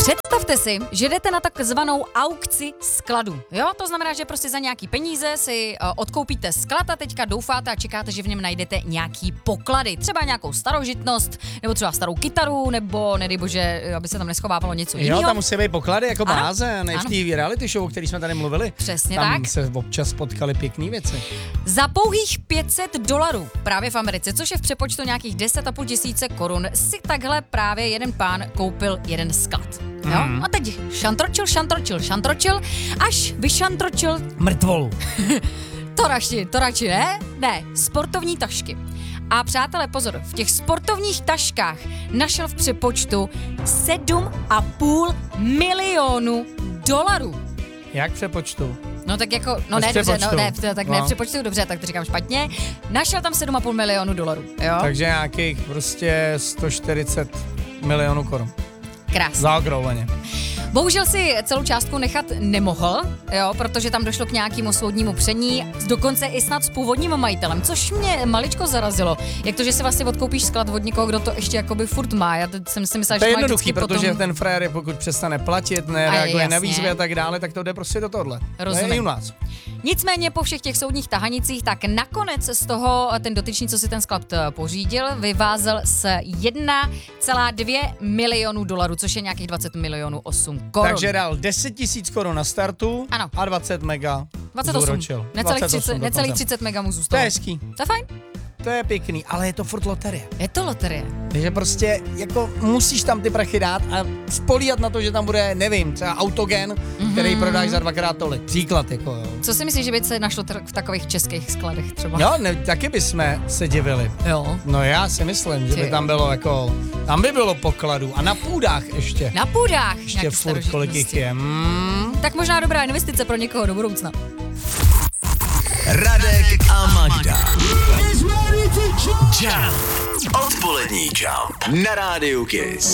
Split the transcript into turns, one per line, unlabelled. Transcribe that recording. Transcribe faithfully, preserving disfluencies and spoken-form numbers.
Představte si, že jdete na takzvanou aukci skladu. Jo, to znamená, že prostě za nějaký peníze si uh, odkoupíte sklad a teďka doufáte a čekáte, že v něm najdete nějaký poklady. Třeba nějakou starožitnost, nebo třeba starou kytaru, nebo nedej bože, aby se tam neschovávalo něco jiného.
Jo, tam musí být poklady jako
Ano,
báze, než
ano.
v té reality show, o který jsme tady mluvili.
Přesně
tam
tak.
se občas potkali pěkný věci.
Za pouhých pět set dolarů právě v Americe, což je v přepočtu nějakých deset a půl tisíce korun, si takhle právě jeden pán koupil jeden sklad. Jo?
Mm.
A teď šantročil, šantročil, šantročil, až vyšantročil
Mrtvolu.
to radši, to radši ne, ne, sportovní tašky. A přátelé, pozor, v těch sportovních taškách našel v přepočtu sedm a půl milionu dolarů.
Jak v přepočtu?
No tak jako, no
Až
ne, dobře, no,
přepočtu.
ne, to- tak ne,
No.
v přepočtu, dobře, tak to říkám špatně. Našel tam sedm a půl milionu dolarů, jo?
Takže nějakých prostě sto čtyřicet milionů korun.
Krásně.
Zaokrouhleně.
Bohužel si celou částku nechat nemohl, jo, protože tam došlo k nějakému soudnímu pření, dokonce i snad s původním majitelem, což mě maličko zarazilo. Jak to, že si vlastně odkoupíš sklad od někoho, kdo to ještě jakoby furt má. Já teď jsem si myslela,
To je
že má
jednoduchý,
vždycky
protože
potom...
ten frajer, pokud přestane platit,
A
nereaguje
je,
na
jasně.
výzvy a tak dále, tak to jde prostě do tohle.
Rozumím.
To je i u nás.
Nicméně po všech těch soudních tahanicích, tak nakonec z toho ten dotyčný, co si ten sklad eh, pořídil, vyvázel s jedna celá dvě milionu dolarů, což je nějakých dvacet milionů osm korun.
Takže dal deset tisíc korun na startu
Ano.
a dvacet mega
dvacet osm.
zúročil.
Necelých
dvacet osm
třicet,
dokonce.
necelých třicet mega mu
To
zůstalo.
je hezký,
To je fajn.
to je pěkný, ale je to furt loterie.
Je to loterie.
Takže prostě jako musíš tam ty prachy dát a spolíhat na to, že tam bude, nevím, třeba autogen, mm-hmm. který prodáš za dvakrát tolik. Příklad, jako jo.
Co si myslíš, že by se našlo tr- v takových českých skladech třeba?
No, ne, taky bychom se divili.
Jo.
No já si myslím, že by
Ty.
tam bylo jako, tam by bylo pokladů a na půdách ještě.
Na půdách
Ještě
nějaký
furt, kolik jich
starožitnosti.
je. Mm.
Tak možná dobrá investice pro někoho do budoucna.
Radek a Magda. Jump. Odpolední Jump na rádiu Kiss.